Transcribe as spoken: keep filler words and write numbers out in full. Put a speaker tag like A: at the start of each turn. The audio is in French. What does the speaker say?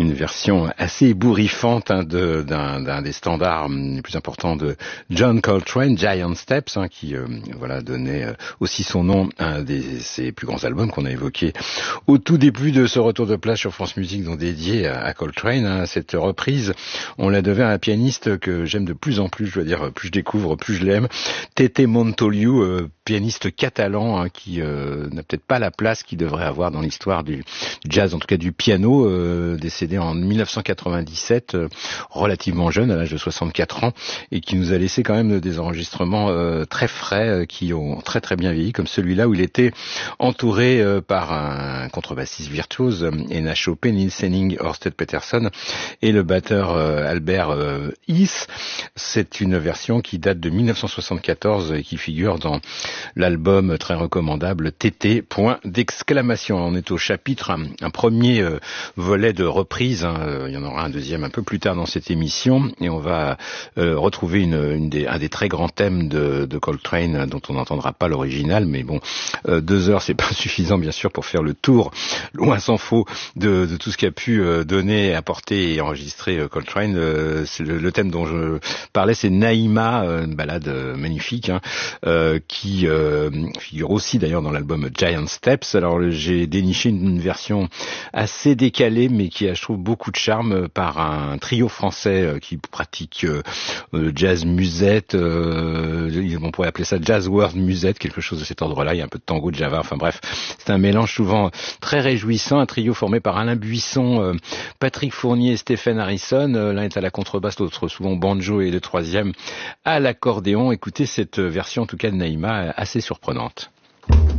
A: une version assez ébouriffante hein, de, d'un, d'un des standards les plus importants de John Coltrane, Giant Steps, hein, qui euh, voilà donnait euh, aussi son nom à un de ses plus grands albums qu'on a évoqué au tout début de ce retour de plage sur France Musique, donc dédié à, à Coltrane. Hein. Cette reprise, on la devait à un pianiste que j'aime de plus en plus, je dois dire, plus je découvre, plus je l'aime, Tete Montoliu, euh, pianiste catalan hein, qui euh, n'a peut-être pas la place qu'il devrait avoir dans l'histoire du jazz, en tout cas du piano, euh, décédé en dix-neuf cent quatre-vingt-dix-sept, euh, relativement jeune, à l'âge de soixante-quatre ans, et qui nous a laissé quand même des enregistrements euh, très frais, euh, qui ont très très bien vieilli, comme celui-là où il était entouré euh, par un contrebassiste virtuose, euh, Ena Chopin, Nils Henning, Ørsted Peterson, et le batteur euh, Albert euh, Hiss. C'est une version qui date de dix-neuf cent soixante-quatorze et qui figure dans l'album très recommandable T T, point d'exclamation. On est au chapitre, un, un premier euh, volet de reprise, hein, euh, il y en aura un deuxième un peu plus tard dans cette émission, et on va euh, retrouver une, une des, un des très grands thèmes de, de Coltrane, dont on n'entendra pas l'original, mais bon, euh, deux heures c'est pas suffisant bien sûr pour faire le tour, loin s'en faut, de, de tout ce qu'a pu euh, donner, apporter et enregistrer euh, Coltrane. Euh, c'est le, le thème dont je parlais, c'est Naïma, euh, une ballade euh, magnifique, hein, euh, qui euh, figure aussi d'ailleurs dans l'album Giant Steps. Alors j'ai déniché une, une version assez décalée, mais qui a, je trouve, beaucoup de charme, par un trio français euh, qui pratique euh, euh, jazz musette, euh, on pourrait appeler ça jazz world musette, quelque chose de cet ordre-là. Il y a un peu de tango, de java, enfin bref, c'est un mélange souvent très réjouissant, un trio formé par Alain Buisson, euh, Patrick Fournier et Stéphane Harrison. Euh, l'un est à la contrebasse, l'autre souvent banjo et le troisième à l'accordéon. Écoutez cette version en tout cas de Naïma, assez surprenante.